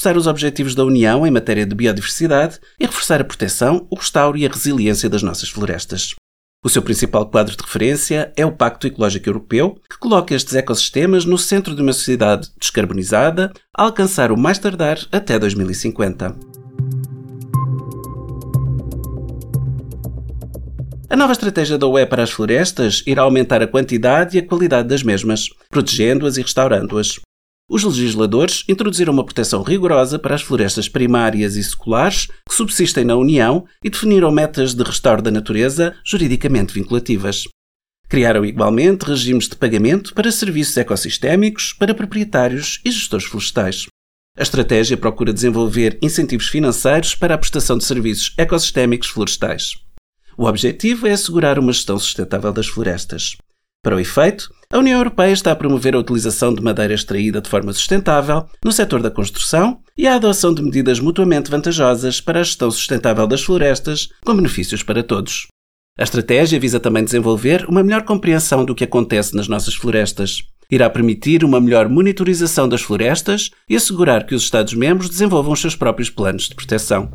reforçar os objetivos da União em matéria de biodiversidade e reforçar a proteção, o restauro e a resiliência das nossas florestas. O seu principal quadro de referência é o Pacto Ecológico Europeu, que coloca estes ecossistemas no centro de uma sociedade descarbonizada, a alcançar o mais tardar até 2050. A nova estratégia da UE para as florestas irá aumentar a quantidade e a qualidade das mesmas, protegendo-as e restaurando-as. Os legisladores introduziram uma proteção rigorosa para as florestas primárias e seculares que subsistem na União e definiram metas de restauro da natureza juridicamente vinculativas. Criaram igualmente regimes de pagamento para serviços ecossistémicos para proprietários e gestores florestais. A estratégia procura desenvolver incentivos financeiros para a prestação de serviços ecossistémicos florestais. O objetivo é assegurar uma gestão sustentável das florestas. Para o efeito, a União Europeia está a promover a utilização de madeira extraída de forma sustentável no setor da construção e a adoção de medidas mutuamente vantajosas para a gestão sustentável das florestas, com benefícios para todos. A estratégia visa também desenvolver uma melhor compreensão do que acontece nas nossas florestas. Irá permitir uma melhor monitorização das florestas e assegurar que os Estados-membros desenvolvam os seus próprios planos de proteção.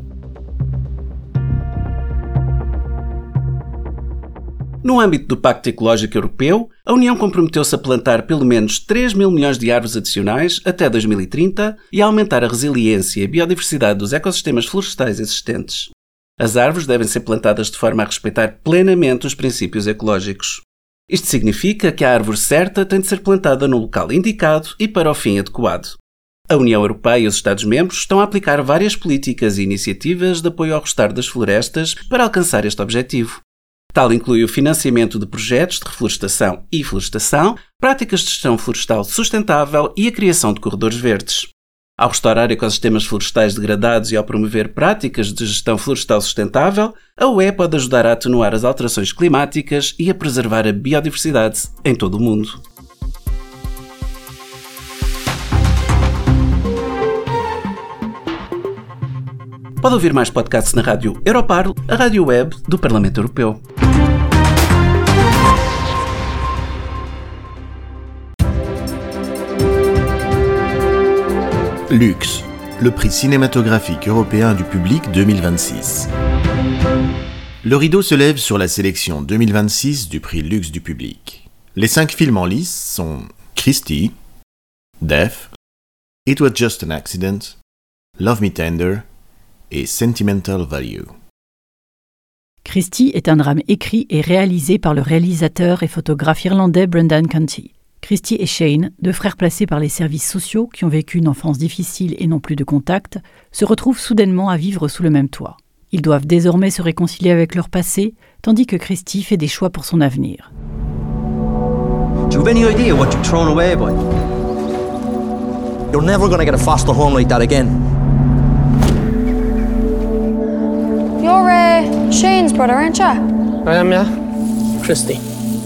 No âmbito do Pacto Ecológico Europeu, a União comprometeu-se a plantar pelo menos 3 mil milhões de árvores adicionais até 2030 e a aumentar a resiliência e a biodiversidade dos ecossistemas florestais existentes. As árvores devem ser plantadas de forma a respeitar plenamente os princípios ecológicos. Isto significa que a árvore certa tem de ser plantada no local indicado e para o fim adequado. A União Europeia e os Estados-membros estão a aplicar várias políticas e iniciativas de apoio ao restauro das florestas para alcançar este objetivo. Tal inclui o financiamento de projetos de reflorestação e florestação, práticas de gestão florestal sustentável e a criação de corredores verdes. Ao restaurar ecossistemas florestais degradados e ao promover práticas de gestão florestal sustentável, a UE pode ajudar a atenuar as alterações climáticas e a preservar a biodiversidade em todo o mundo. Pode ouvir mais podcasts na Rádio Europarl, a rádio web do Parlamento Europeu. Lux, le prix cinématographique européen du public 2026. Le rideau se lève sur la sélection 2026 du prix Lux du public. Les 5 films en lice sont Christie, Death, It Was Just an Accident, Love Me Tender et Sentimental Value. Christie est un drame écrit et réalisé par le réalisateur et photographe irlandais Brendan Canty. Christie et Shane, deux frères placés par les services sociaux qui ont vécu une enfance difficile et n'ont plus de contact, se retrouvent soudainement à vivre sous le même toit. Ils doivent désormais se réconcilier avec leur passé, tandis que Christie fait des choix pour son avenir. Do you have any idea what you've thrown away, boy? You're never gonna get a foster home like that again. You're Shane's brother, aren't you? I am, yeah. Christie.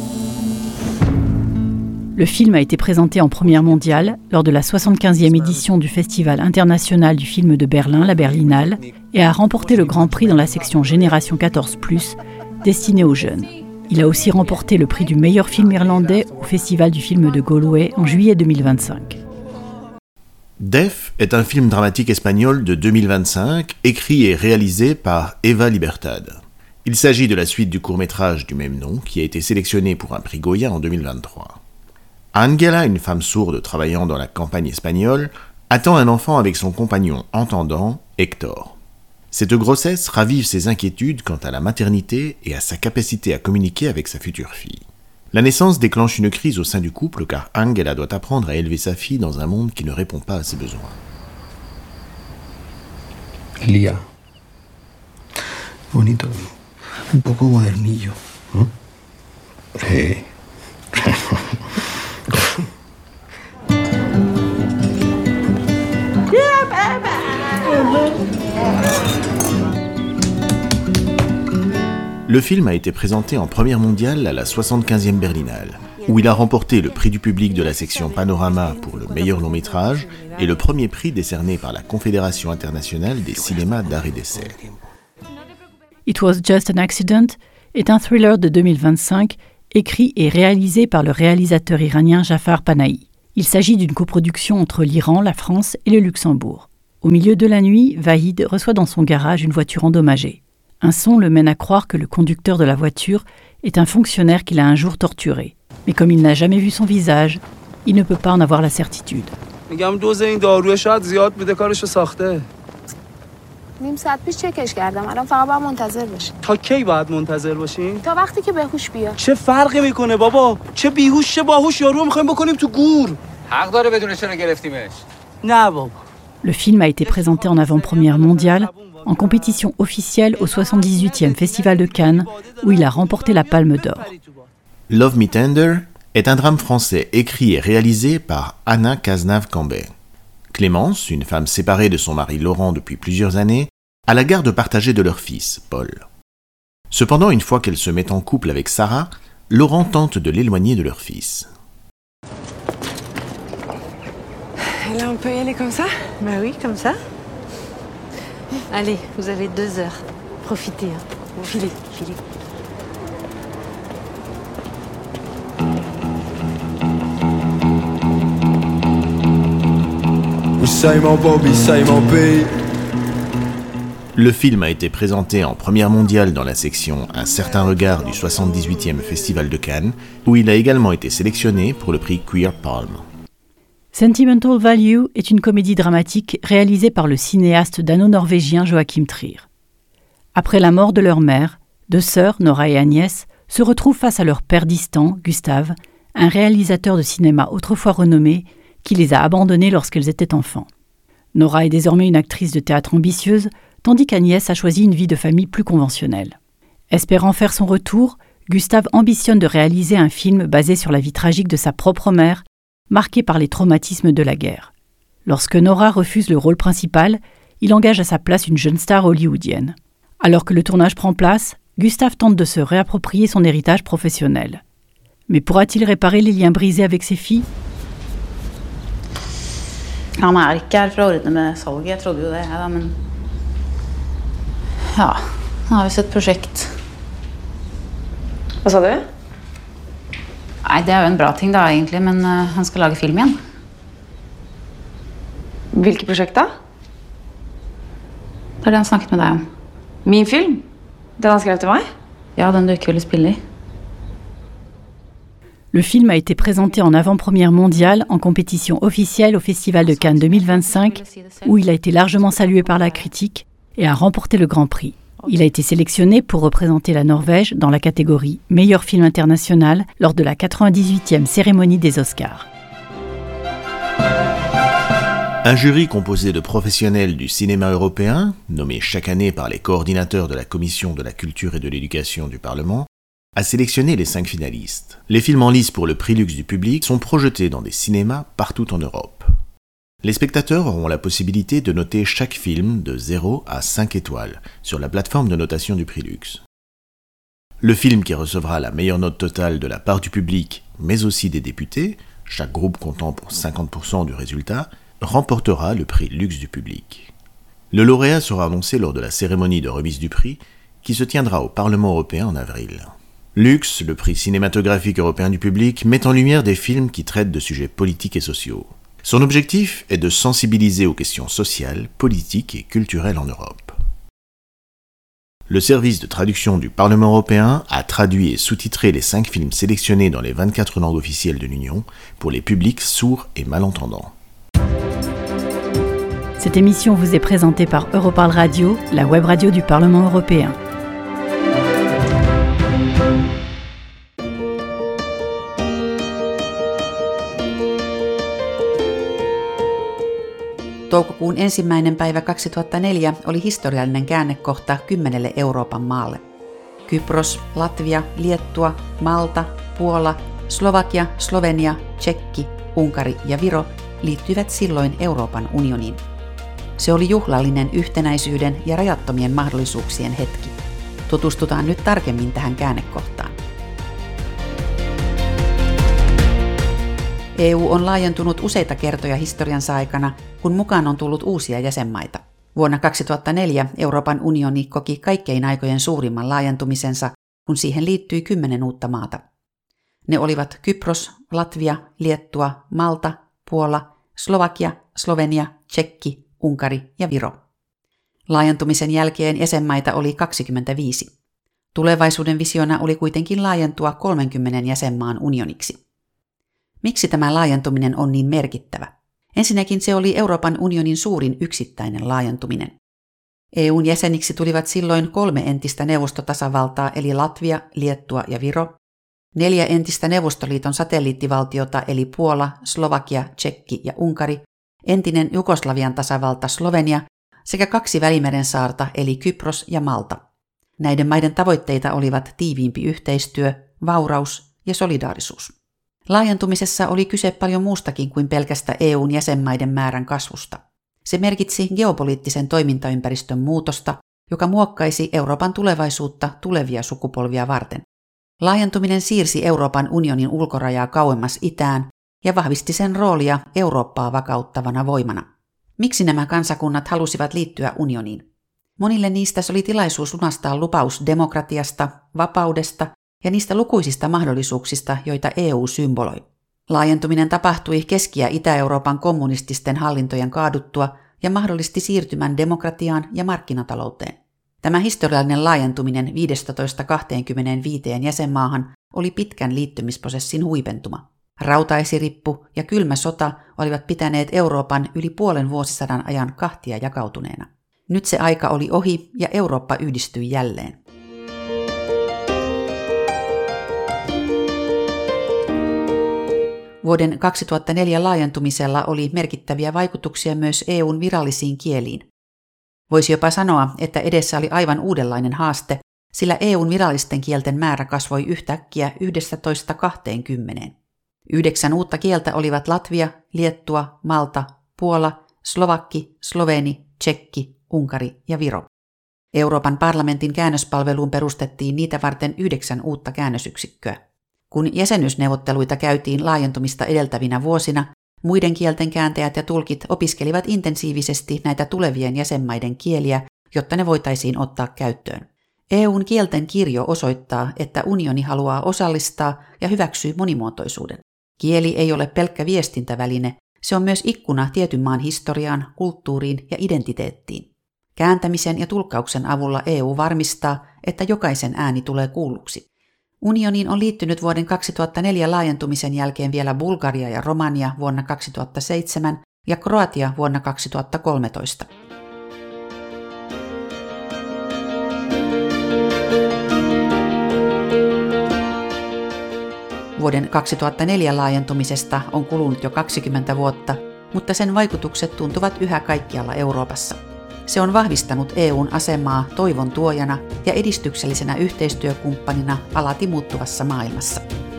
Le film a été présenté en première mondiale lors de la 75e édition du Festival international du film de Berlin, la Berlinale, et a remporté le grand prix dans la section Génération 14+, destinée aux jeunes. Il a aussi remporté le prix du meilleur film irlandais au Festival du film de Galway en juillet 2025. Death est un film dramatique espagnol de 2025, écrit et réalisé par Eva Libertad. Il s'agit de la suite du court-métrage du même nom qui a été sélectionné pour un prix Goya en 2023. Angela, une femme sourde travaillant dans la campagne espagnole, attend un enfant avec son compagnon entendant, Hector. Cette grossesse ravive ses inquiétudes quant à la maternité et à sa capacité à communiquer avec sa future fille. La naissance déclenche une crise au sein du couple car Angela doit apprendre à élever sa fille dans un monde qui ne répond pas à ses besoins. Lía. Bonito. Un poco modernillo. Sí. Le film a été présenté en première mondiale à la 75e Berlinale, où il a remporté le prix du public de la section Panorama pour le meilleur long-métrage et le premier prix décerné par la Confédération internationale des cinémas d'art et d'essai. It Was Just an Accident est un thriller de 2025 écrit et réalisé par le réalisateur iranien Jafar Panahi. Il s'agit d'une coproduction entre l'Iran, la France et le Luxembourg. Au milieu de la nuit, Vahid reçoit dans son garage une voiture endommagée. Un son le mène à croire que le conducteur de la voiture est un fonctionnaire qu'il a un jour torturé. Mais comme il n'a jamais vu son visage, il ne peut pas en avoir la certitude. نیم ساعت پیش چکش کردم الان فقط باید منتظر باشیم تا کی باید منتظر باشیم؟ تا وقتی که بهوش بیاد چه فرقی میکنه بابا؟ چه بیهوش چه باهوش یارو میخوایم بکنیم تو گور. حق داره بدون چرا گرفتیمش. نه بابا. Le film a été présenté en avant-première mondiale, en compétition officielle au 78e Festival de Cannes, où il a remporté la Palme d'Or. Love Me Tender est un drame français écrit et réalisé par Anna Cazenave-Cambet. Clémence, une femme séparée de son mari Laurent depuis plusieurs années, a la garde partagée de leur fils, Paul. Cependant, une fois qu'elle se met en couple avec Sarah, Laurent tente de l'éloigner de leur fils. Là, on peut y aller comme ça? Bah oui, comme ça. Allez, vous avez 2 heures. Profitez, hein. Filez, filez. Le film a été présenté en première mondiale dans la section Un certain regard du 78e Festival de Cannes, où il a également été sélectionné pour le prix Queer Palm. Sentimental Value est une comédie dramatique réalisée par le cinéaste dano-norvégien Joachim Trier. Après la mort de leur mère, 2 sœurs, Nora et Agnès, se retrouvent face à leur père distant, Gustave, un réalisateur de cinéma autrefois renommé, qui les a abandonnées lorsqu'elles étaient enfants. Nora est désormais une actrice de théâtre ambitieuse, tandis qu'Agnès a choisi une vie de famille plus conventionnelle. Espérant faire son retour, Gustave ambitionne de réaliser un film basé sur la vie tragique de sa propre mère, marquée par les traumatismes de la guerre. Lorsque Nora refuse le rôle principal, il engage à sa place une jeune star hollywoodienne. Alors que le tournage prend place, Gustave tente de se réapproprier son héritage professionnel. Mais pourra-t-il réparer les liens brisés avec ses filles? Han ikke her for å ordne med salget, jeg trodde jo det, ja, men ja, han har visst et prosjekt. Hva sa du? Nei, det jo en bra ting da egentlig, men han skal lage film igjen. Hvilket prosjekt da? Det det han snakket med deg om. Min film? Den han skrev til meg? Ja, den du ikke ville spille i. Le film a été présenté en avant-première mondiale en compétition officielle au Festival de Cannes 2025, où il a été largement salué par la critique et a remporté le Grand Prix. Il a été sélectionné pour représenter la Norvège dans la catégorie Meilleur film international lors de la 98e cérémonie des Oscars. Un jury composé de professionnels du cinéma européen, nommé chaque année par les coordinateurs de la Commission de la culture et de l'éducation du Parlement, a sélectionné les 5 finalistes. Les films en lice pour le prix Luxe du public sont projetés dans des cinémas partout en Europe. Les spectateurs auront la possibilité de noter chaque film de 0 à 5 étoiles sur la plateforme de notation du prix Luxe. Le film qui recevra la meilleure note totale de la part du public, mais aussi des députés, chaque groupe comptant pour 50% du résultat, remportera le prix Luxe du public. Le lauréat sera annoncé lors de la cérémonie de remise du prix qui se tiendra au Parlement européen en avril. Lux, le prix cinématographique européen du public, met en lumière des films qui traitent de sujets politiques et sociaux. Son objectif est de sensibiliser aux questions sociales, politiques et culturelles en Europe. Le service de traduction du Parlement européen a traduit et sous-titré les 5 films sélectionnés dans les 24 langues officielles de l'Union pour les publics sourds et malentendants. Cette émission vous est présentée par Europarl Radio, la web radio du Parlement européen. Toukokuun 1. päivä 2004 oli historiallinen käännekohta 10 Euroopan maalle. Kypros, Latvia, Liettua, Malta, Puola, Slovakia, Slovenia, Tšekki, Unkari ja Viro liittyivät silloin Euroopan unioniin. Se oli juhlallinen yhtenäisyyden ja rajattomien mahdollisuuksien hetki. Tutustutaan nyt tarkemmin tähän käännekohtaan. EU on laajentunut useita kertoja historiansa aikana, kun mukaan on tullut uusia jäsenmaita. Vuonna 2004 Euroopan unioni koki kaikkein aikojen suurimman laajentumisensa, kun siihen liittyi 10 uutta maata. Ne olivat Kypros, Latvia, Liettua, Malta, Puola, Slovakia, Slovenia, Tšekki, Unkari ja Viro. Laajentumisen jälkeen jäsenmaita oli 25. Tulevaisuuden visiona oli kuitenkin laajentua 30 jäsenmaan unioniksi. Miksi tämä laajentuminen on niin merkittävä? Ensinnäkin se oli Euroopan unionin suurin yksittäinen laajentuminen. EUn jäseniksi tulivat silloin 3 entistä neuvostotasavaltaa eli Latvia, Liettua ja Viro, 4 entistä Neuvostoliiton satelliittivaltiota eli Puola, Slovakia, Tšekki ja Unkari, entinen Jugoslavian tasavalta Slovenia sekä 2 Välimeren saarta eli Kypros ja Malta. Näiden maiden tavoitteita olivat tiiviimpi yhteistyö, vauraus ja solidaarisuus. Laajentumisessa oli kyse paljon muustakin kuin pelkästä EUn jäsenmaiden määrän kasvusta. Se merkitsi geopoliittisen toimintaympäristön muutosta, joka muokkaisi Euroopan tulevaisuutta tulevia sukupolvia varten. Laajentuminen siirsi Euroopan unionin ulkorajaa kauemmas itään ja vahvisti sen roolia Eurooppaa vakauttavana voimana. Miksi nämä kansakunnat halusivat liittyä unioniin? Monille niistä se oli tilaisuus lunastaa lupaus demokratiasta, vapaudesta ja niistä lukuisista mahdollisuuksista, joita EU symboloi. Laajentuminen tapahtui Keski- ja Itä-Euroopan kommunististen hallintojen kaaduttua ja mahdollisti siirtymän demokratiaan ja markkinatalouteen. Tämä historiallinen laajentuminen 15-25 jäsenmaahan oli pitkän liittymisprosessin huipentuma. Rautaesirippu ja kylmä sota olivat pitäneet Euroopan yli puolen vuosisadan ajan kahtia jakautuneena. Nyt se aika oli ohi ja Eurooppa yhdistyi jälleen. Vuoden 2004 laajentumisella oli merkittäviä vaikutuksia myös EUn virallisiin kieliin. Voisi jopa sanoa, että edessä oli aivan uudenlainen haaste, sillä EUn virallisten kielten määrä kasvoi yhtäkkiä 11-20. 9 uutta kieltä olivat Latvia, Liettua, Malta, Puola, Slovakki, Sloveni, Tšekki, Unkari ja Viro. Euroopan parlamentin käännöspalveluun perustettiin niitä varten 9 uutta käännösyksikköä. Kun jäsenyysneuvotteluita käytiin laajentumista edeltävinä vuosina, muiden kielten kääntäjät ja tulkit opiskelivat intensiivisesti näitä tulevien jäsenmaiden kieliä, jotta ne voitaisiin ottaa käyttöön. EUn kielten kirjo osoittaa, että unioni haluaa osallistaa ja hyväksyy monimuotoisuuden. Kieli ei ole pelkkä viestintäväline, se on myös ikkuna tietyn maan historiaan, kulttuuriin ja identiteettiin. Kääntämisen ja tulkkauksen avulla EU varmistaa, että jokaisen ääni tulee kuulluksi. Unioniin on liittynyt vuoden 2004 laajentumisen jälkeen vielä Bulgaria ja Romania vuonna 2007 ja Kroatia vuonna 2013. Vuoden 2004 laajentumisesta on kulunut jo 20 vuotta, mutta sen vaikutukset tuntuvat yhä kaikkialla Euroopassa. Se on vahvistanut EUn asemaa toivon tuojana ja edistyksellisenä yhteistyökumppanina alati muuttuvassa maailmassa.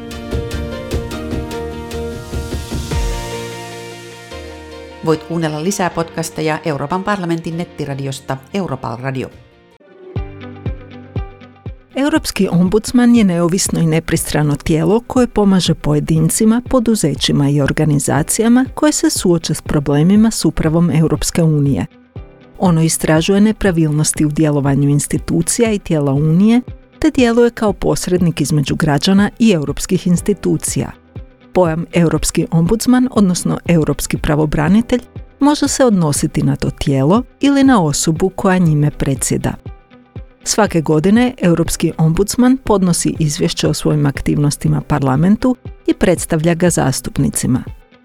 Voit kuunnella lisää podcasteja Euroopan parlamentin nettiradiosta Europal Radio. Europski ombudsman je neovisno i nepristrano tijelo koje pomaže pojedincima, poduzećima i organizacijama koje se suoče s problemima s upravom Europske unije. Ono istražuje nepravilnosti u djelovanju institucija i tijela Unije, te djeluje kao posrednik između građana i europskih institucija. Pojam Europski ombudsman, odnosno Europski pravobranitelj, može se odnositi na to tijelo ili na osobu koja njime predsjeda. Svake godine Europski ombudsman podnosi izvješće o svojim aktivnostima parlamentu i predstavlja ga zastupnicima.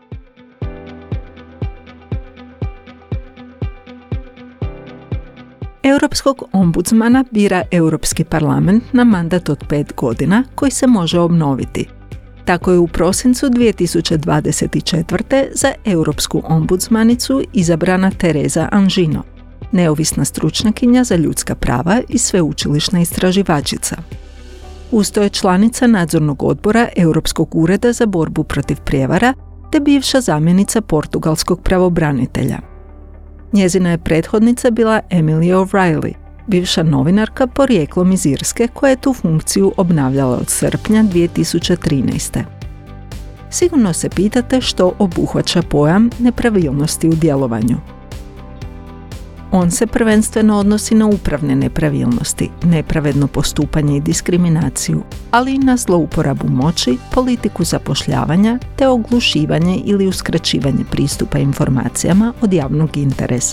Europskog ombudsmana bira Europski parlament na mandat od 5 godina koji se može obnoviti. Tako je u prosincu 2024. za europsku ombudsmanicu izabrana Teresa Anžino, neovisna stručnjakinja za ljudska prava i sveučilišna istraživačica. Usto je članica nadzornog odbora Europskog ureda za borbu protiv prijevara te bivša zamjenica portugalskog pravobranitelja. Njezina je prethodnica bila Emily O'Reilly, bivša novinarka porijeklom iz Irske koja je tu funkciju obnavljala od srpnja 2013. Sigurno se pitate što obuhvaća pojam nepravilnosti u djelovanju. On se prvenstveno odnosi na upravne nepravilnosti, nepravedno postupanje i diskriminaciju, ali i na zlouporabu moći, politiku zapošljavanja te oglušivanje ili uskraćivanje pristupa informacijama od javnog interesa.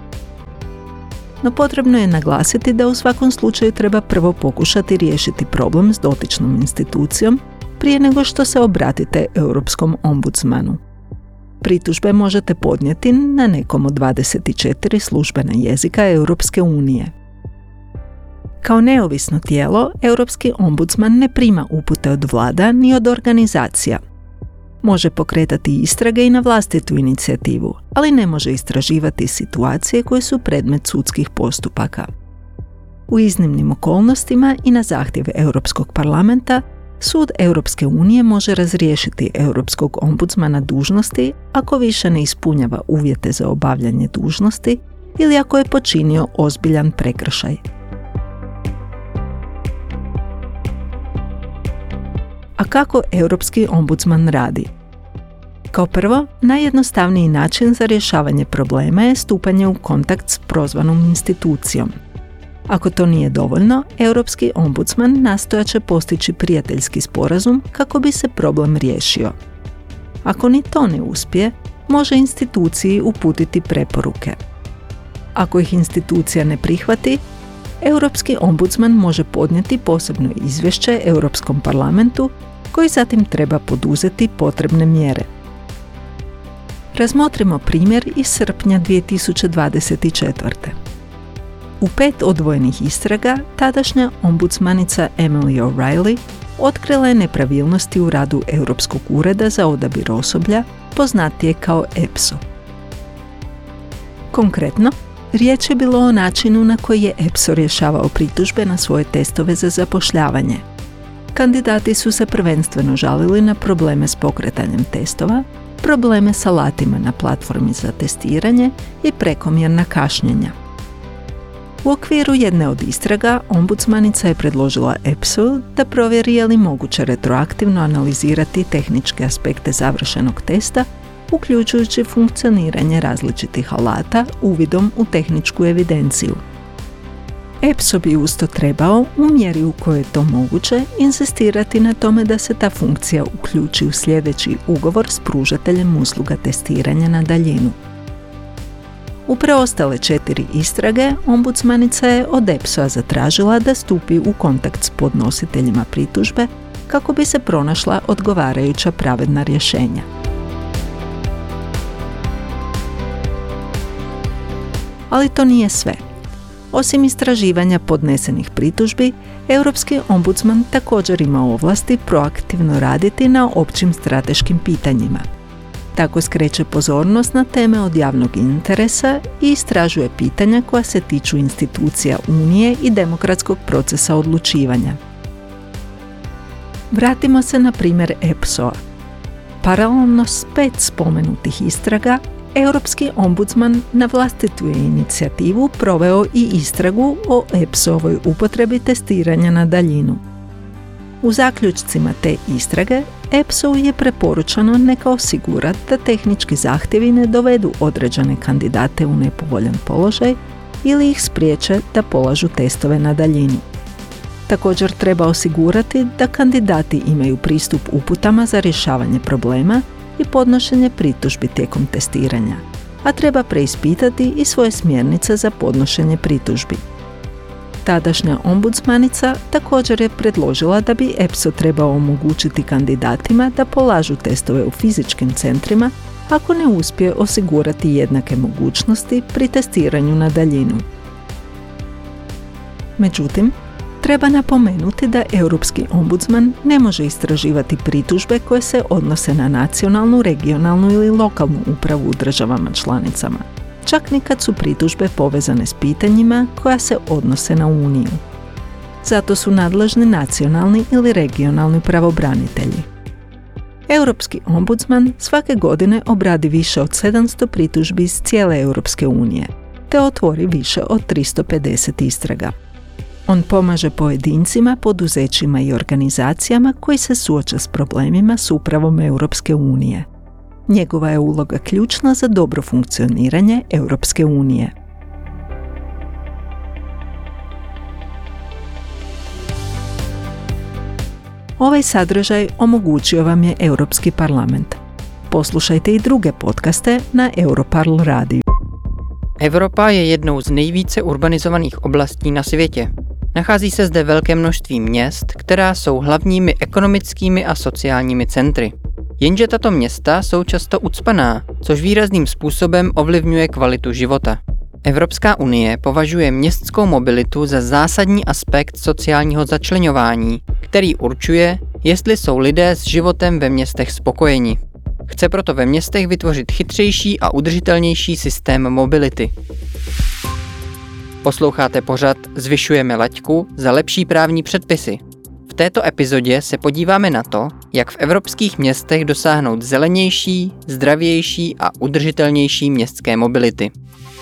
No potrebno je naglasiti da u svakom slučaju treba prvo pokušati riješiti problem s dotičnom institucijom prije nego što se obratite Europskom ombudsmanu. Pritužbe možete podnijeti na nekom od 24 službena jezika Europske unije. Kao neovisno tijelo, Europski ombudsman ne prima upute od vlada ni od organizacija. Može pokretati istrage i na vlastitu inicijativu, ali ne može istraživati situacije koje su predmet sudskih postupaka. U iznimnim okolnostima i na zahtjev Europskog parlamenta, Sud Europske unije može razriješiti Europskog ombudsmana dužnosti ako više ne ispunjava uvjete za obavljanje dužnosti ili ako je počinio ozbiljan prekršaj. A kako Europski ombudsman radi? Kao prvo, najjednostavniji način za rješavanje problema je stupanje u kontakt s prozvanom institucijom. Ako to nije dovoljno, Europski ombudsman nastojat će postići prijateljski sporazum kako bi se problem riješio. Ako ni to ne uspije, može instituciji uputiti preporuke. Ako ih institucija ne prihvati, Europski ombudsman može podnijeti posebno izvješće Europskom parlamentu koji zatim treba poduzeti potrebne mjere. Razmotrimo primjer iz srpnja 2024. U 5 odvojenih istraga tadašnja ombudsmanica Emily O'Reilly otkrila je nepravilnosti u radu Europskog ureda za odabir osoblja, poznatije kao EPSO. Konkretno, riječ je bilo o načinu na koji je EPSO rješavao pritužbe na svoje testove za zapošljavanje. Kandidati su se prvenstveno žalili na probleme s pokretanjem testova, probleme s alatima na platformi za testiranje i prekomjerna kašnjenja. U okviru jedne od istraga, ombudsmanica je predložila EPSO da provjeri je li moguće retroaktivno analizirati tehničke aspekte završenog testa, uključujući funkcioniranje različitih alata uvidom u tehničku evidenciju. EPSO bi usto trebao, u mjeri u kojoj je to moguće, inzistirati na tome da se ta funkcija uključi u sljedeći ugovor s pružateljem usluga testiranja na daljinu. U preostale 4 istrage, ombudsmanica je od EPSO-a zatražila da stupi u kontakt s podnositeljima pritužbe kako bi se pronašla odgovarajuća pravedna rješenja. Ali to nije sve. Osim istraživanja podnesenih pritužbi, Europski ombudsman također ima ovlasti proaktivno raditi na općim strateškim pitanjima. Tako skreće pozornost na teme od javnog interesa i istražuje pitanja koja se tiču institucija Unije i demokratskog procesa odlučivanja. Vratimo se na primjer EPSO-a. Paralelno s 5 spomenutih istraga, Europski ombudsman na vlastitu je inicijativu proveo i istragu o EPSO-ovoj upotrebi testiranja na daljinu. U zaključcima te istrage, EPSO-u je preporučeno neka osigura da tehnički zahtjevi ne dovedu određene kandidate u nepovoljan položaj ili ih spriječe da polažu testove na daljinu. Također treba osigurati da kandidati imaju pristup uputama za rješavanje problema i podnošenje pritužbi tijekom testiranja, a treba preispitati i svoje smjernice za podnošenje pritužbi. Tadašnja ombudsmanica također je predložila da bi EPSO trebao omogućiti kandidatima da polažu testove u fizičkim centrima ako ne uspije osigurati jednake mogućnosti pri testiranju na daljinu. Međutim, treba napomenuti da Europski ombudsman ne može istraživati pritužbe koje se odnose na nacionalnu, regionalnu ili lokalnu upravu u državama članicama, čak ni kad su pritužbe povezane s pitanjima koja se odnose na Uniju. Zato su nadležni nacionalni ili regionalni pravobranitelji. Europski ombudsman svake godine obradi više od 700 pritužbi iz cijele Europske unije, te otvori više od 350 istraga. On pomaže pojedincima, poduzećima i organizacijama koji se suoče s problemima s upravom Europske unije. Njegova je uloga ključna za dobro funkcioniranje Europske unije. Ovaj sadržaj omogućio vam je Europski parlament. Poslušajte i druge podcaste na Europarl radiju. Evropa je jednou z nejvíce urbanizovaných oblastí na světě. Nachází se zde velké množství měst, která jsou hlavními ekonomickými a sociálními centry. Jenže tato města jsou často ucpaná, což výrazným způsobem ovlivňuje kvalitu života. Evropská unie považuje městskou mobilitu za zásadní aspekt sociálního začleňování, který určuje, jestli jsou lidé s životem ve městech spokojeni. Chce proto ve městech vytvořit chytřejší a udržitelnější systém mobility. Posloucháte pořad Zvyšujeme laťku za lepší právní předpisy. V této epizodě se podíváme na to, jak v evropských městech dosáhnout zelenější, zdravější a udržitelnější městské mobility.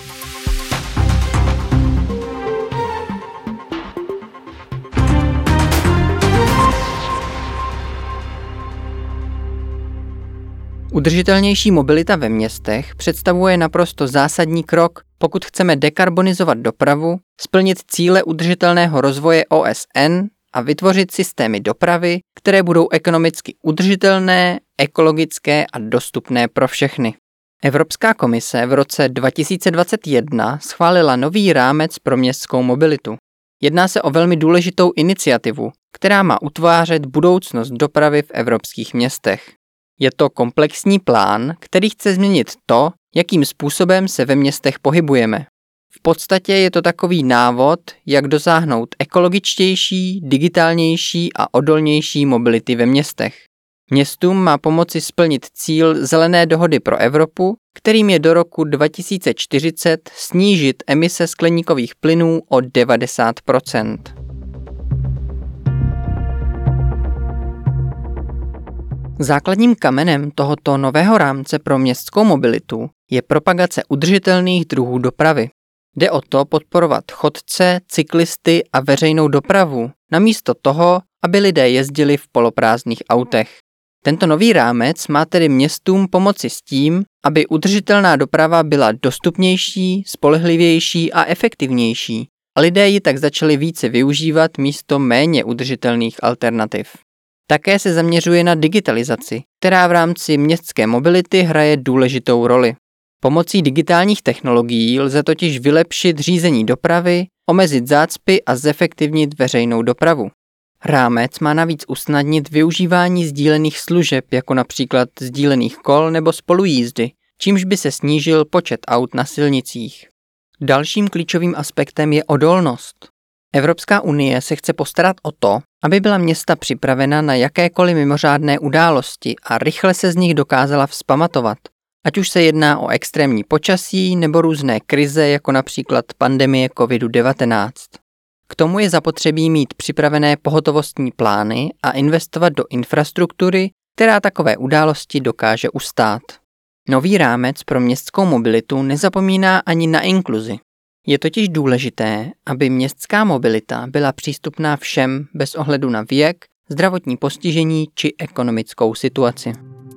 Udržitelnější mobilita ve městech představuje naprosto zásadní krok, pokud chceme dekarbonizovat dopravu, splnit cíle udržitelného rozvoje OSN a vytvořit systémy dopravy, které budou ekonomicky udržitelné, ekologické a dostupné pro všechny. Evropská komise v roce 2021 schválila nový rámec pro městskou mobilitu. Jedná se o velmi důležitou iniciativu, která má utvářet budoucnost dopravy v evropských městech. Je to komplexní plán, který chce změnit to, jakým způsobem se ve městech pohybujeme. V podstatě je to takový návod, jak dosáhnout ekologičtější, digitálnější a odolnější mobility ve městech. Městům má pomoci splnit cíl Zelené dohody pro Evropu, kterým je do roku 2040 snížit emise skleníkových plynů o 90%. Základním kamenem tohoto nového rámce pro městskou mobilitu je propagace udržitelných druhů dopravy. Jde o to podporovat chodce, cyklisty a veřejnou dopravu, namísto toho, aby lidé jezdili v poloprázdných autech. Tento nový rámec má tedy městům pomoci s tím, aby udržitelná doprava byla dostupnější, spolehlivější a efektivnější, a lidé ji tak začali více využívat místo méně udržitelných alternativ. Také se zaměřuje na digitalizaci, která v rámci městské mobility hraje důležitou roli. Pomocí digitálních technologií lze totiž vylepšit řízení dopravy, omezit zácpy a zefektivnit veřejnou dopravu. Rámec má navíc usnadnit využívání sdílených služeb, jako například sdílených kol nebo spolujízdy, čímž by se snížil počet aut na silnicích. Dalším klíčovým aspektem je odolnost. Evropská unie se chce postarat o to, aby byla města připravena na jakékoliv mimořádné události a rychle se z nich dokázala vzpamatovat, ať už se jedná o extrémní počasí nebo různé krize, jako například pandemie COVID-19. K tomu je zapotřebí mít připravené pohotovostní plány a investovat do infrastruktury, která takové události dokáže ustát. Nový rámec pro městskou mobilitu nezapomíná ani na inkluzi. Je totiž důležité, aby městská mobilita byla přístupná všem bez ohledu na věk, zdravotní postižení či ekonomickou situaci.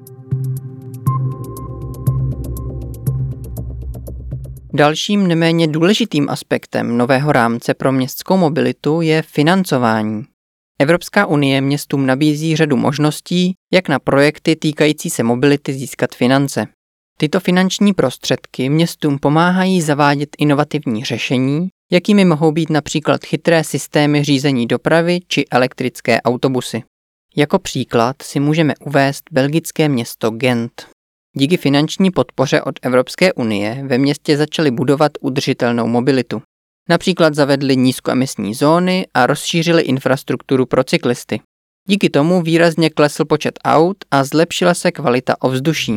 Dalším neméně důležitým aspektem nového rámce pro městskou mobilitu je financování. Evropská unie městům nabízí řadu možností, jak na projekty týkající se mobility získat finance. Tyto finanční prostředky městům pomáhají zavádět inovativní řešení, jakými mohou být například chytré systémy řízení dopravy či elektrické autobusy. Jako příklad si můžeme uvést belgické město Gent. Díky finanční podpoře od Evropské unie ve městě začali budovat udržitelnou mobilitu. Například zavedli nízkoemisní zóny a rozšířili infrastrukturu pro cyklisty. Díky tomu výrazně klesl počet aut a zlepšila se kvalita ovzduší.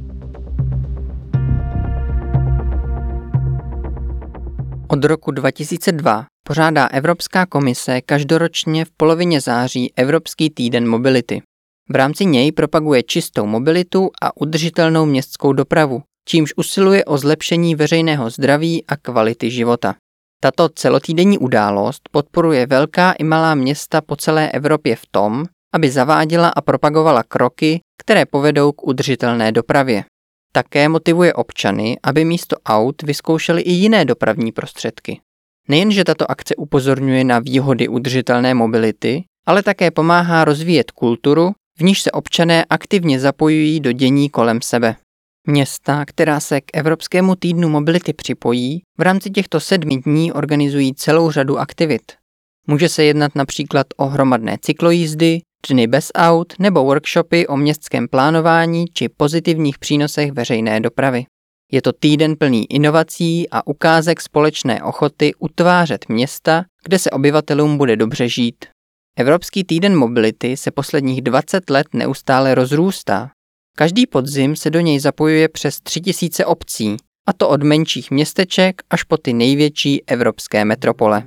Od roku 2002 pořádá Evropská komise každoročně v polovině září Evropský týden mobility. V rámci něj propaguje čistou mobilitu a udržitelnou městskou dopravu, čímž usiluje o zlepšení veřejného zdraví a kvality života. Tato celotýdenní událost podporuje velká i malá města po celé Evropě v tom, aby zaváděla a propagovala kroky, které povedou k udržitelné dopravě. Také motivuje občany, aby místo aut vyzkoušeli i jiné dopravní prostředky. Nejenže tato akce upozorňuje na výhody udržitelné mobility, ale také pomáhá rozvíjet kulturu, v níž se občané aktivně zapojují do dění kolem sebe. Města, která se k Evropskému týdnu mobility připojí, v rámci těchto 7 dní organizují celou řadu aktivit. Může se jednat například o hromadné cyklojízdy, dny bez aut nebo workshopy o městském plánování či pozitivních přínosech veřejné dopravy. Je to týden plný inovací a ukázek společné ochoty utvářet města, kde se obyvatelům bude dobře žít. Evropský týden mobility se posledních 20 let neustále rozrůstá. Každý podzim se do něj zapojuje přes 3000 obcí, a to od menších městeček až po ty největší evropské metropole.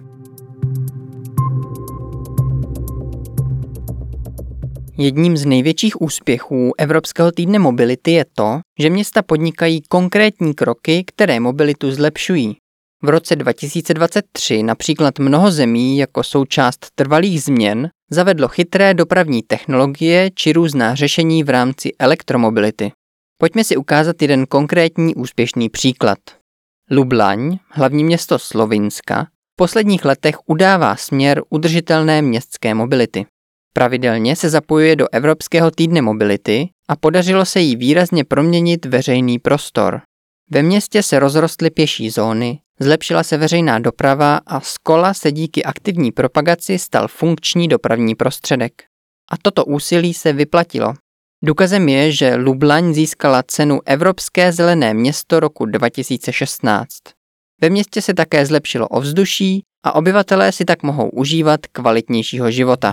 Jedním z největších úspěchů Evropského týdne mobility je to, že města podnikají konkrétní kroky, které mobilitu zlepšují. V roce 2023 například mnoho zemí jako součást trvalých změn zavedlo chytré dopravní technologie či různá řešení v rámci elektromobility. Pojďme si ukázat jeden konkrétní úspěšný příklad. Lublaň, hlavní město Slovinska, v posledních letech udává směr udržitelné městské mobility. Pravidelně se zapojuje do Evropského týdne mobility a podařilo se jí výrazně proměnit veřejný prostor. Ve městě se rozrostly pěší zóny, zlepšila se veřejná doprava a z kola se díky aktivní propagaci stal funkční dopravní prostředek. A toto úsilí se vyplatilo. Důkazem je, že Lublaň získala cenu Evropské zelené město roku 2016. Ve městě se také zlepšilo ovzduší a obyvatelé si tak mohou užívat kvalitnějšího života.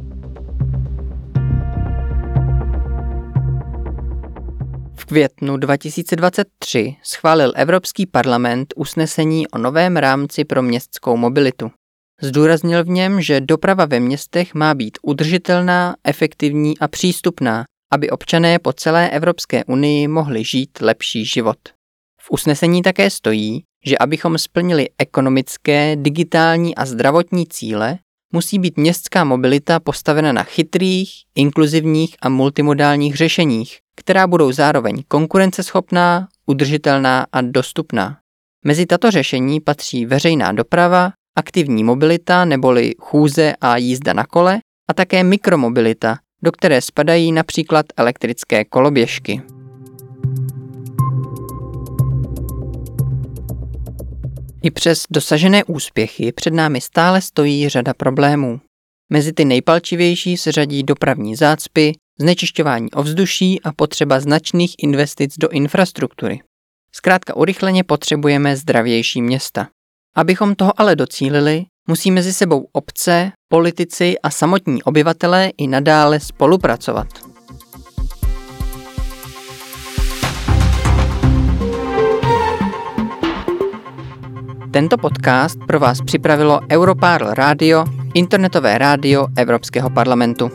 V květnu 2023 schválil Evropský parlament usnesení o novém rámci pro městskou mobilitu. Zdůraznil v něm, že doprava ve městech má být udržitelná, efektivní a přístupná, aby občané po celé Evropské unii mohli žít lepší život. V usnesení také stojí, že abychom splnili ekonomické, digitální a zdravotní cíle, musí být městská mobilita postavena na chytrých, inkluzivních a multimodálních řešeních, která budou zároveň konkurenceschopná, udržitelná a dostupná. Mezi tato řešení patří veřejná doprava, aktivní mobilita neboli chůze a jízda na kole a také mikromobilita, do které spadají například elektrické koloběžky. I přes dosažené úspěchy před námi stále stojí řada problémů. Mezi ty nejpalčivější se řadí dopravní zácpy, znečišťování ovzduší a potřeba značných investic do infrastruktury. Zkrátka urychleně potřebujeme zdravější města. Abychom toho ale docílili, musí mezi sebou obce, politici a samotní obyvatelé i nadále spolupracovat. Tento podcast pro vás připravilo Europarl Radio, internetové rádio Evropského parlamentu.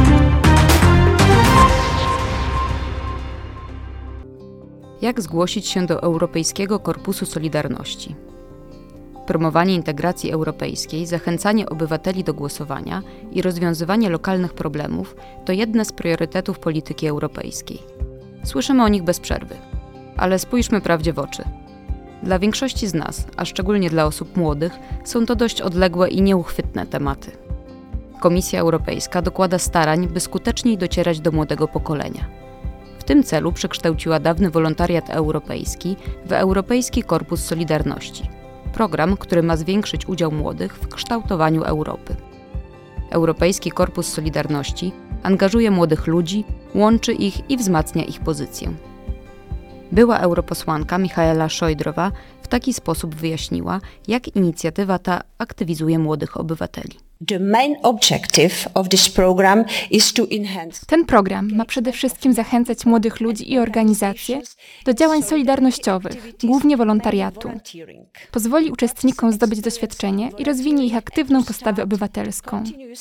Jak zgłosić się do Europejskiego Korpusu Solidarności? Promowanie integracji europejskiej, zachęcanie obywateli do głosowania i rozwiązywanie lokalnych problemów to jedne z priorytetów polityki europejskiej. Słyszymy o nich bez przerwy, ale spójrzmy prawdzie w oczy. Dla większości z nas, a szczególnie dla osób młodych, są to dość odległe i nieuchwytne tematy. Komisja Europejska dokłada starań, by skuteczniej docierać do młodego pokolenia. W tym celu przekształciła dawny wolontariat europejski w Europejski Korpus Solidarności. Program, który ma zwiększyć udział młodych w kształtowaniu Europy. Europejski Korpus Solidarności angażuje młodych ludzi, łączy ich i wzmacnia ich pozycję. Była europosłanka Michaela Šojdrová w taki sposób wyjaśniła, jak inicjatywa ta aktywizuje młodych obywateli. Ten program ma przede wszystkim zachęcać młodych ludzi i organizacje do działań solidarnościowych, głównie wolontariatu. Pozwoli uczestnikom zdobyć doświadczenie i rozwinie ich aktywną postawę obywatelską.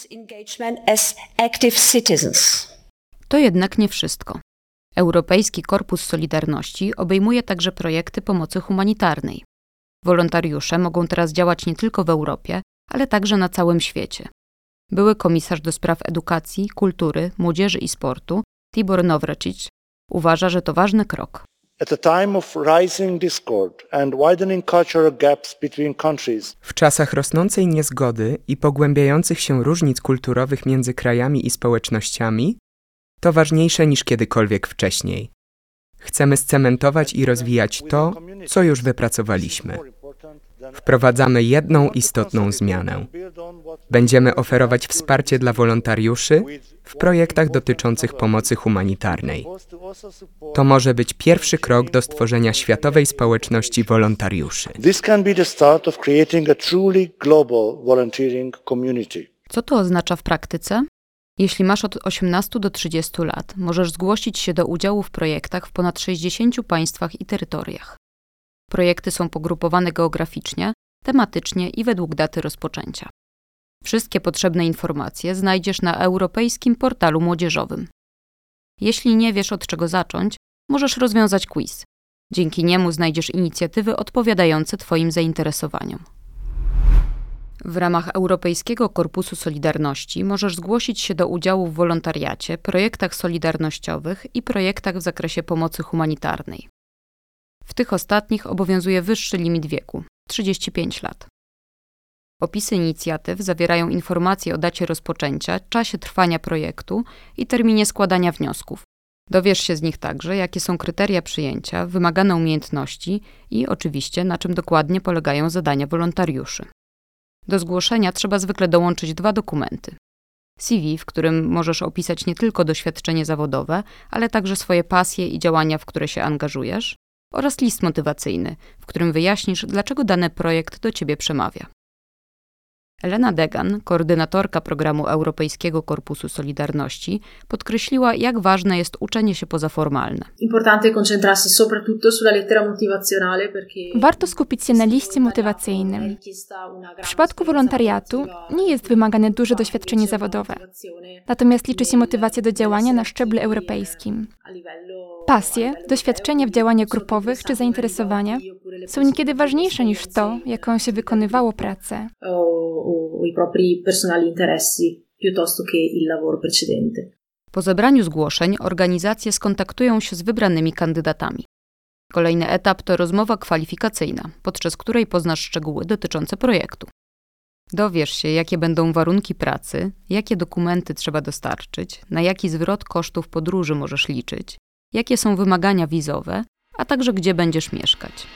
To jednak nie wszystko. Europejski Korpus Solidarności obejmuje także projekty pomocy humanitarnej. Wolontariusze mogą teraz działać nie tylko w Europie, ale także na całym świecie. Były komisarz do spraw edukacji, kultury, młodzieży i sportu, Tibor Navracsics, uważa, że to ważny krok. W czasach rosnącej niezgody i pogłębiających się różnic kulturowych między krajami i społecznościami, to ważniejsze niż kiedykolwiek wcześniej. Chcemy scementować i rozwijać to, co już wypracowaliśmy. Wprowadzamy jedną istotną zmianę. Będziemy oferować wsparcie dla wolontariuszy w projektach dotyczących pomocy humanitarnej. To może być pierwszy krok do stworzenia światowej społeczności wolontariuszy. Co to oznacza w praktyce? Jeśli masz od 18 do 30 lat, możesz zgłosić się do udziału w projektach w ponad 60 państwach i terytoriach. Projekty są pogrupowane geograficznie, tematycznie i według daty rozpoczęcia. Wszystkie potrzebne informacje znajdziesz na Europejskim Portalu Młodzieżowym. Jeśli nie wiesz, od czego zacząć, możesz rozwiązać quiz. Dzięki niemu znajdziesz inicjatywy odpowiadające Twoim zainteresowaniom. W ramach Europejskiego Korpusu Solidarności możesz zgłosić się do udziału w wolontariacie, projektach solidarnościowych i projektach w zakresie pomocy humanitarnej. W tych ostatnich obowiązuje wyższy limit wieku – 35 lat. Opisy inicjatyw zawierają informacje o dacie rozpoczęcia, czasie trwania projektu i terminie składania wniosków. Dowiesz się z nich także, jakie są kryteria przyjęcia, wymagane umiejętności i oczywiście na czym dokładnie polegają zadania wolontariuszy. Do zgłoszenia trzeba zwykle dołączyć 2 dokumenty. CV, w którym możesz opisać nie tylko doświadczenie zawodowe, ale także swoje pasje i działania, w które się angażujesz, oraz list motywacyjny, w którym wyjaśnisz, dlaczego dany projekt do Ciebie przemawia. Elena Degan, koordynatorka programu Europejskiego Korpusu Solidarności, podkreśliła, jak ważne jest uczenie się pozaformalne. Warto skupić się na liście motywacyjnym. W przypadku wolontariatu nie jest wymagane duże doświadczenie zawodowe, natomiast liczy się motywacja do działania na szczeblu europejskim. Pasje, doświadczenia w działaniach grupowych czy zainteresowania są niekiedy ważniejsze niż to, jaką się wykonywało pracę. Po zebraniu zgłoszeń organizacje skontaktują się z wybranymi kandydatami. Kolejny etap to rozmowa kwalifikacyjna, podczas której poznasz szczegóły dotyczące projektu. Dowiesz się, jakie będą warunki pracy, jakie dokumenty trzeba dostarczyć, na jaki zwrot kosztów podróży możesz liczyć, jakie są wymagania wizowe, a także gdzie będziesz mieszkać.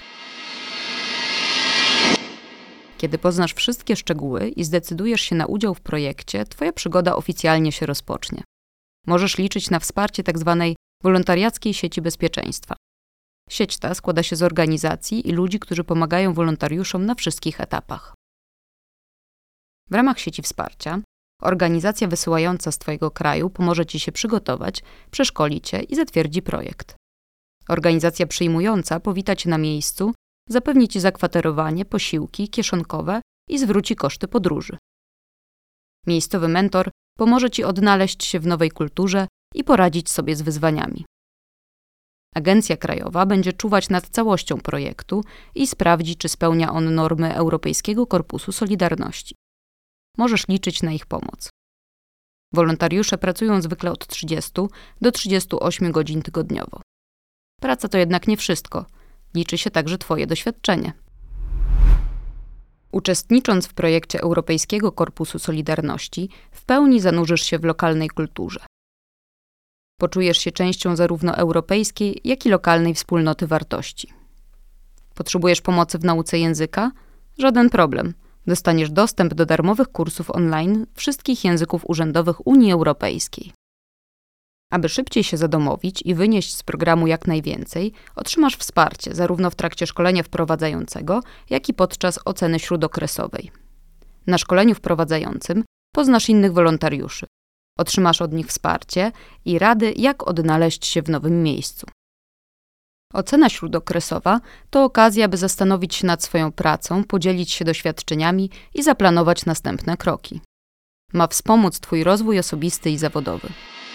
Kiedy poznasz wszystkie szczegóły i zdecydujesz się na udział w projekcie, Twoja przygoda oficjalnie się rozpocznie. Możesz liczyć na wsparcie tzw. wolontariackiej sieci bezpieczeństwa. Sieć ta składa się z organizacji i ludzi, którzy pomagają wolontariuszom na wszystkich etapach. W ramach sieci wsparcia organizacja wysyłająca z Twojego kraju pomoże Ci się przygotować, przeszkoli Cię i zatwierdzi projekt. Organizacja przyjmująca powita Cię na miejscu, zapewni Ci zakwaterowanie, posiłki, kieszonkowe i zwróci koszty podróży. Miejscowy mentor pomoże Ci odnaleźć się w nowej kulturze i poradzić sobie z wyzwaniami. Agencja Krajowa będzie czuwać nad całością projektu i sprawdzi, czy spełnia on normy Europejskiego Korpusu Solidarności. Możesz liczyć na ich pomoc. Wolontariusze pracują zwykle od 30 do 38 godzin tygodniowo. Praca to jednak nie wszystko. Liczy się także Twoje doświadczenie. Uczestnicząc w projekcie Europejskiego Korpusu Solidarności, w pełni zanurzysz się w lokalnej kulturze. Poczujesz się częścią zarówno europejskiej, jak i lokalnej wspólnoty wartości. Potrzebujesz pomocy w nauce języka? Żaden problem. Dostaniesz dostęp do darmowych kursów online wszystkich języków urzędowych Unii Europejskiej. Aby szybciej się zadomowić i wynieść z programu jak najwięcej, otrzymasz wsparcie zarówno w trakcie szkolenia wprowadzającego, jak i podczas oceny śródokresowej. Na szkoleniu wprowadzającym poznasz innych wolontariuszy. Otrzymasz od nich wsparcie i rady, jak odnaleźć się w nowym miejscu. Ocena śródokresowa to okazja, by zastanowić się nad swoją pracą, podzielić się doświadczeniami i zaplanować następne kroki. Ma wspomóc Twój rozwój osobisty i zawodowy.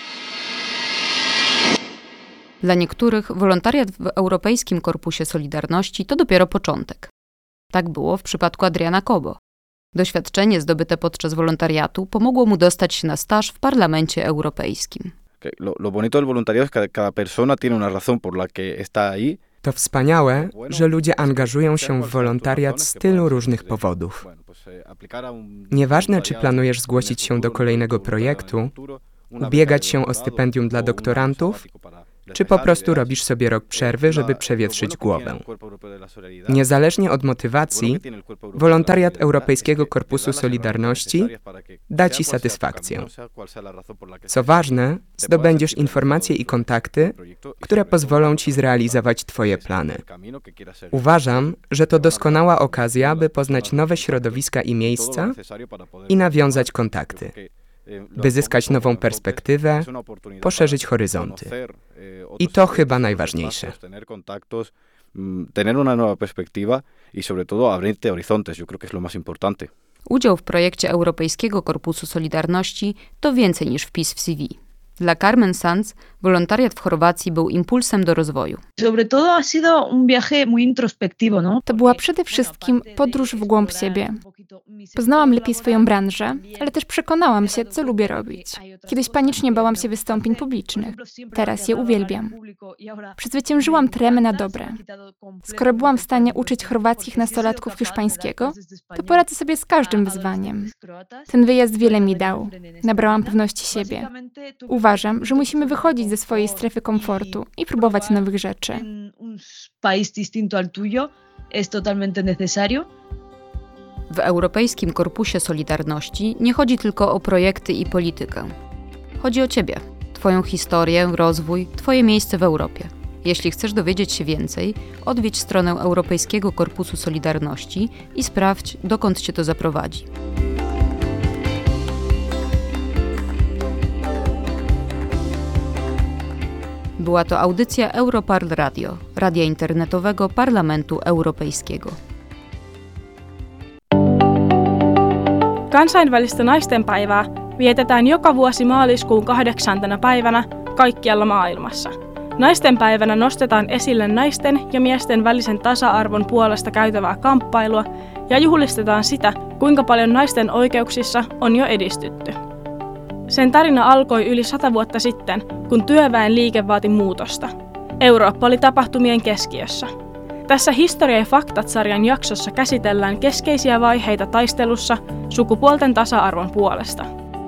Dla niektórych wolontariat w Europejskim Korpusie Solidarności to dopiero początek. Tak było w przypadku Adriana Cobo. Doświadczenie zdobyte podczas wolontariatu pomogło mu dostać się na staż w Parlamencie Europejskim. Lo bonito del voluntariado es que cada persona tiene una razón por la que está ahí. To wspaniałe, że ludzie angażują się w wolontariat z tylu różnych powodów. Nieważne, czy planujesz zgłosić się do kolejnego projektu, ubiegać się o stypendium dla doktorantów, czy po prostu robisz sobie rok przerwy, żeby przewietrzyć głowę. Niezależnie od motywacji, wolontariat Europejskiego Korpusu Solidarności da Ci satysfakcję. Co ważne, zdobędziesz informacje i kontakty, które pozwolą Ci zrealizować Twoje plany. Uważam, że to doskonała okazja, by poznać nowe środowiska i miejsca i nawiązać kontakty, by zyskać nową perspektywę, poszerzyć horyzonty. I to chyba najważniejsze. Tener una nueva perspectiva y sobre todo abrirte horizontes, yo creo que es lo más importante. Udział w projekcie Europejskiego Korpusu Solidarności to więcej niż wpis w CV. Dla Carmen Sanz wolontariat w Chorwacji był impulsem do rozwoju. To była przede wszystkim podróż w głąb siebie. Poznałam lepiej swoją branżę, ale też przekonałam się, co lubię robić. Kiedyś panicznie bałam się wystąpień publicznych. Teraz je uwielbiam. Przezwyciężyłam tremę na dobre. Skoro byłam w stanie uczyć chorwackich nastolatków hiszpańskiego, to poradzę sobie z każdym wyzwaniem. Ten wyjazd wiele mi dał. Nabrałam pewności siebie. Uważam, że musimy wychodzić ze swojej strefy komfortu i próbować nowych rzeczy. W Europejskim Korpusie Solidarności nie chodzi tylko o projekty i politykę. Chodzi o Ciebie, Twoją historię, rozwój, Twoje miejsce w Europie. Jeśli chcesz dowiedzieć się więcej, odwiedź stronę Europejskiego Korpusu Solidarności i sprawdź, dokąd Cię to zaprowadzi. Była to audycja Europarl Radio, radia internetowego Parlamentu Europejskiego. Kansainvälistä naistenpäivää vietetään joka vuosi maaliskuun 8. päivänä kaikkialla maailmassa. Naistenpäivänä nostetaan esille naisten ja miesten välisen tasa-arvon puolesta käytävää kamppailua ja juhlistetaan sitä, kuinka paljon naisten oikeuksissa on jo edistytty. Sen tarina alkoi yli 100 vuotta sitten, kun työväen liike vaati muutosta. Eurooppa oli tapahtumien keskiössä. Tässä Historia ja faktat-sarjan jaksossa käsitellään keskeisiä vaiheita taistelussa sukupuolten tasa-arvon puolesta.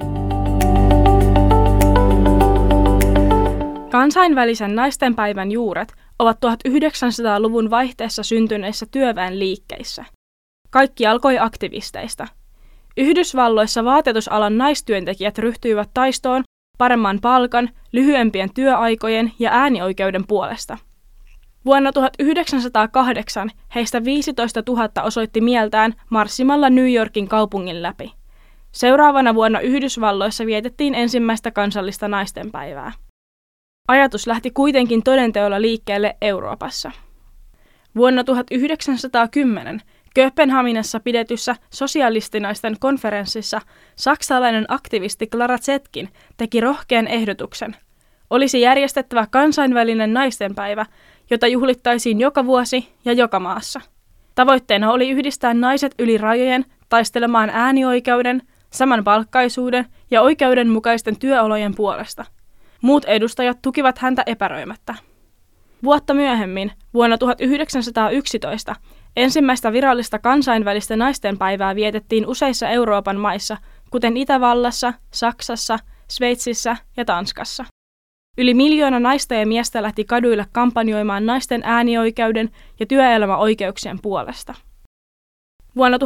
Kansainvälisen naistenpäivän juuret ovat 1900-luvun vaihteessa syntyneissä työväen liikkeissä. Kaikki alkoi aktivisteista. Yhdysvalloissa vaatetusalan naistyöntekijät ryhtyivät taistoon paremman palkan, lyhyempien työaikojen ja äänioikeuden puolesta. Vuonna 1908 heistä 15 000 osoitti mieltään marssimalla New Yorkin kaupungin läpi. Seuraavana vuonna Yhdysvalloissa vietettiin ensimmäistä kansallista naistenpäivää. Ajatus lähti kuitenkin todenteolla liikkeelle Euroopassa. Vuonna 1910 Kööpenhaminassa pidetyssä sosialistinaisten konferenssissa saksalainen aktivisti Clara Zetkin teki rohkean ehdotuksen. Olisi järjestettävä kansainvälinen naistenpäivä, jota juhlittaisiin joka vuosi ja joka maassa. Tavoitteena oli yhdistää naiset yli rajojen taistelemaan äänioikeuden, samanpalkkaisuuden ja oikeudenmukaisten työolojen puolesta. Muut edustajat tukivat häntä epäröimättä. Vuotta myöhemmin, vuonna 1911, ensimmäistä virallista kansainvälistä naistenpäivää vietettiin useissa Euroopan maissa, kuten Itävallassa, Saksassa, Sveitsissä ja Tanskassa. Yli 1 miljoona naista ja miestä lähti kaduille kampanjoimaan naisten äänioikeuden ja työelämäoikeuksien puolesta. Vuonna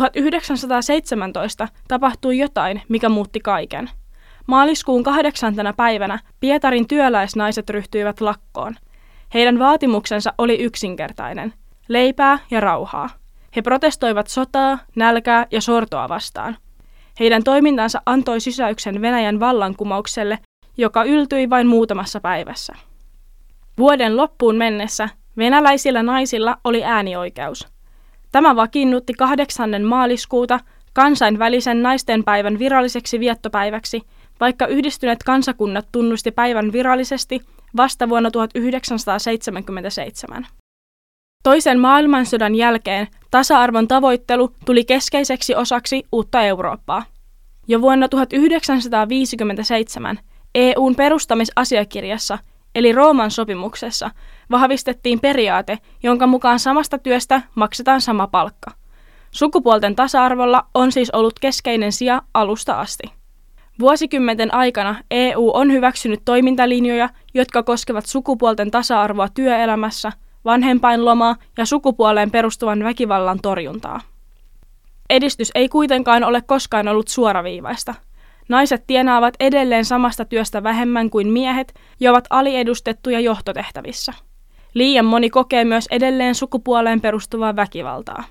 1917 tapahtui jotain, mikä muutti kaiken. Maaliskuun 8. päivänä Pietarin työläisnaiset ryhtyivät lakkoon. Heidän vaatimuksensa oli yksinkertainen: leipää ja rauhaa. He protestoivat sotaa, nälkää ja sortoa vastaan. Heidän toimintansa antoi sysäyksen Venäjän vallankumoukselle, joka yltyi vain muutamassa päivässä. Vuoden loppuun mennessä venäläisillä naisilla oli äänioikeus. Tämä vakiinnutti 8. maaliskuuta kansainvälisen naistenpäivän viralliseksi viettopäiväksi, vaikka Yhdistyneet kansakunnat tunnusti päivän virallisesti vasta vuonna 1977. Toisen maailmansodan jälkeen tasa-arvon tavoittelu tuli keskeiseksi osaksi uutta Eurooppaa. Jo vuonna 1957 EUn perustamisasiakirjassa, eli Rooman sopimuksessa, vahvistettiin periaate, jonka mukaan samasta työstä maksetaan sama palkka. Sukupuolten tasa-arvolla on siis ollut keskeinen sija alusta asti. Vuosikymmenten aikana EU on hyväksynyt toimintalinjoja, jotka koskevat sukupuolten tasa-arvoa työelämässä, vanhempainlomaa ja sukupuoleen perustuvan väkivallan torjuntaa. Edistys ei kuitenkaan ole koskaan ollut suoraviivaista. Naiset tienaavat edelleen samasta työstä vähemmän kuin miehet ja ovat aliedustettuja johtotehtävissä. Liian moni kokee myös edelleen sukupuoleen perustuvaa väkivaltaa.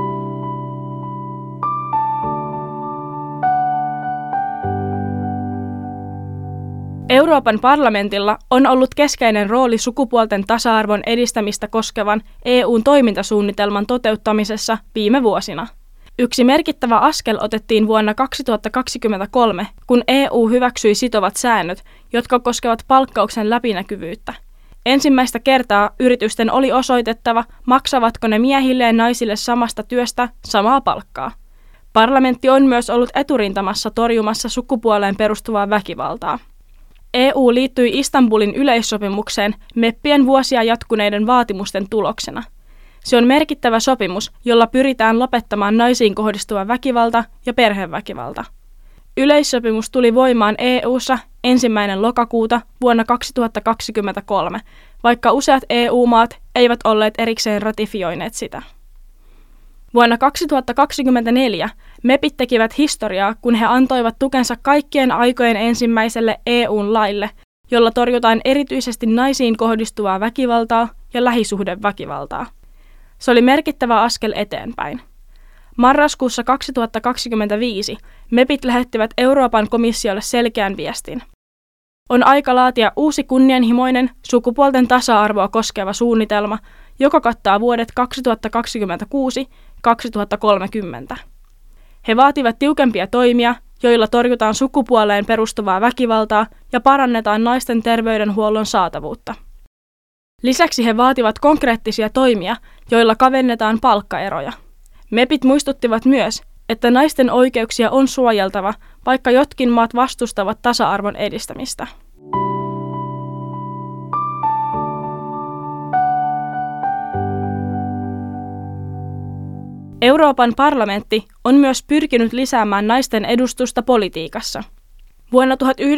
Euroopan parlamentilla on ollut keskeinen rooli sukupuolten tasa-arvon edistämistä koskevan EUn toimintasuunnitelman toteuttamisessa viime vuosina. Yksi merkittävä askel otettiin vuonna 2023, kun EU hyväksyi sitovat säännöt, jotka koskevat palkkauksen läpinäkyvyyttä. Ensimmäistä kertaa yritysten oli osoitettava, maksavatko ne miehille ja naisille samasta työstä samaa palkkaa. Parlamentti on myös ollut eturintamassa torjumassa sukupuoleen perustuvaa väkivaltaa. EU liittyi Istanbulin yleissopimukseen meppien vuosia jatkuneiden vaatimusten tuloksena. Se on merkittävä sopimus, jolla pyritään lopettamaan naisiin kohdistuva väkivalta ja perheväkivalta. Yleissopimus tuli voimaan EU:ssa 1. lokakuuta vuonna 2023, vaikka useat EU-maat eivät olleet erikseen ratifioineet sitä. Vuonna 2024 MEPit tekivät historiaa, kun he antoivat tukensa kaikkien aikojen ensimmäiselle EU:n laille, jolla torjutaan erityisesti naisiin kohdistuvaa väkivaltaa ja lähisuhdeväkivaltaa. Se oli merkittävä askel eteenpäin. Marraskuussa 2025 MEPit lähettivät Euroopan komissiolle selkeän viestin. On aika laatia uusi kunnianhimoinen sukupuolten tasa-arvoa koskeva suunnitelma, joka kattaa vuodet 2026-2030. He vaativat tiukempia toimia, joilla torjutaan sukupuoleen perustuvaa väkivaltaa ja parannetaan naisten terveydenhuollon saatavuutta. Lisäksi he vaativat konkreettisia toimia, joilla kavennetaan palkkaeroja. MEPit muistuttivat myös, että naisten oikeuksia on suojeltava, vaikka jotkin maat vastustavat tasa-arvon edistämistä. Euroopan parlamentti on myös pyrkinyt lisäämään naisten edustusta politiikassa. Vuonna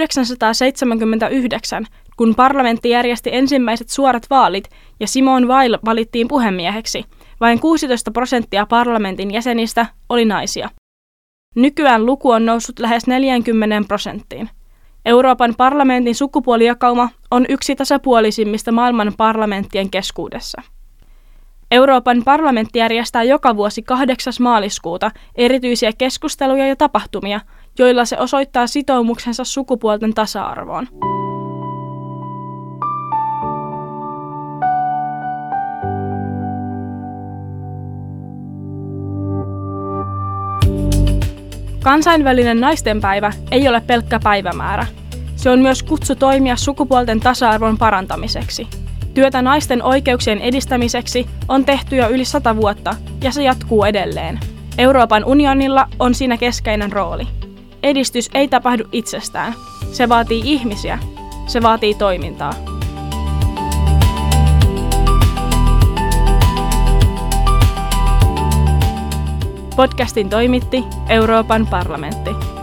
1979, kun parlamentti järjesti ensimmäiset suorat vaalit ja Simone Weil valittiin puhemieheksi, vain 16% parlamentin jäsenistä oli naisia. Nykyään luku on noussut lähes 40%. Euroopan parlamentin sukupuolijakauma on yksi tasapuolisimmista maailman parlamenttien keskuudessa. Euroopan parlamentti järjestää joka vuosi 8. maaliskuuta erityisiä keskusteluja ja tapahtumia, joilla se osoittaa sitoumuksensa sukupuolten tasa-arvoon. Kansainvälinen naistenpäivä ei ole pelkkä päivämäärä. Se on myös kutsu toimia sukupuolten tasa-arvon parantamiseksi. Työtä naisten oikeuksien edistämiseksi on tehty jo yli 100 vuotta ja se jatkuu edelleen. Euroopan unionilla on siinä keskeinen rooli. Edistys ei tapahdu itsestään. Se vaatii ihmisiä. Se vaatii toimintaa. Podcastin toimitti Euroopan parlamentti.